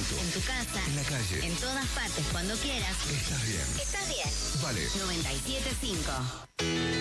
auto, en tu casa, en la calle, en todas partes, cuando quieras. estás bien. Estás bien. Vale. 97.5.